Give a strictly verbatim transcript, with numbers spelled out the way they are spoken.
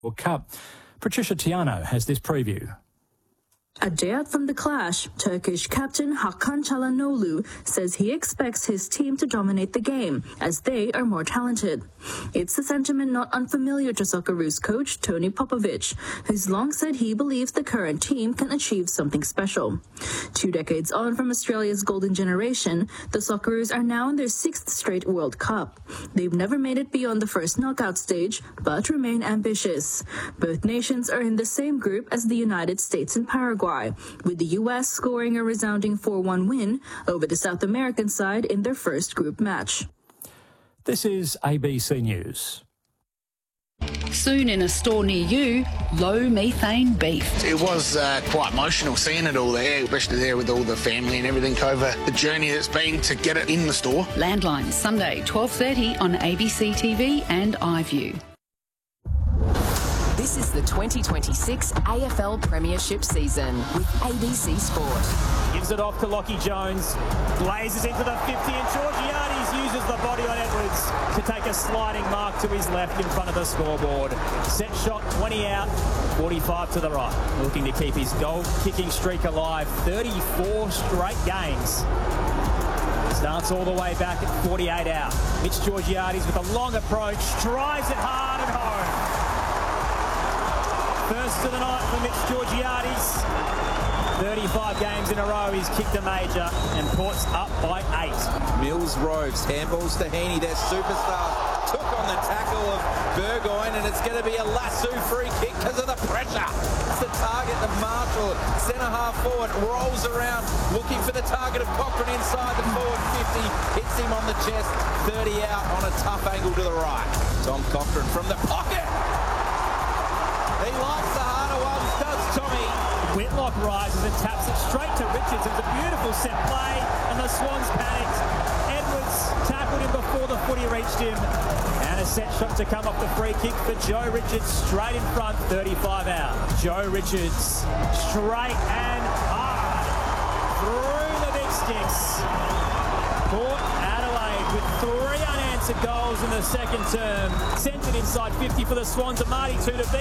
World Cup. Patricia Tiano has this preview. A day out from the clash, Turkish captain Hakan Çalhanoğlu says he expects his team to dominate the game, as they are more talented. It's a sentiment not unfamiliar to Socceroos coach Tony Popovic, who's long said he believes the current team can achieve something special. Two decades on from Australia's golden generation, the Socceroos are now in their sixth straight World Cup. They've never made it beyond the first knockout stage, but remain ambitious. Both nations are in the same group as the United States and Paraguay, with the U S scoring a resounding four one win over the South American side in their first group match. This is A B C News. Soon in a store near you, low methane beef. It was uh, quite emotional seeing it all there, especially there with all the family and everything over the journey that's been to get it in the store. Landline, Sunday, twelve thirty on A B C T V and iView. This is the twenty twenty-six A F L Premiership season with A B C Sport. Gives it off to Lachie Jones, blazes into the fifty, and Georgiades uses the body on Edwards to take a sliding mark to his left in front of the scoreboard. Set shot, twenty out, forty-five to the right. Looking to keep his goal-kicking streak alive, thirty-four straight games. Starts all the way back at forty-eight out. Mitch Georgiades with a long approach, drives it hard and home. First of the night for Mitch Georgiades. thirty-five games in a row, he's kicked a major, and Port's up by eight. Mills roves, handballs to Heaney, their superstar. Took on the tackle of Burgoyne, and it's going to be a lasso free kick because of the pressure. It's the target of Marshall, centre half forward, rolls around, looking for the target of Cochrane inside the forward fifty, hits him on the chest, thirty out on a tough angle to the right. Tom Cochrane from the pocket. He likes the harder ones, does Tommy. Whitlock rises and taps it straight to Richards. It's a beautiful set play, and the Swans panicked. Edwards tackled him before the footy reached him. And a set shot to come off the free kick for Joe Richards, straight in front, thirty-five out. Joe Richards, straight and hard, through the big sticks. Port Adelaide with three unanswered goals in the second term. Sent it inside fifty for the Swans, and Marty two to beat.